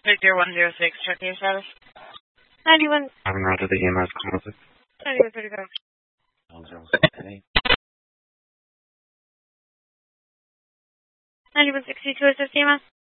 Victor 106, check your status. 91. I'm Roger, the EMS closet. 9135. 006. 9162 assist EMS.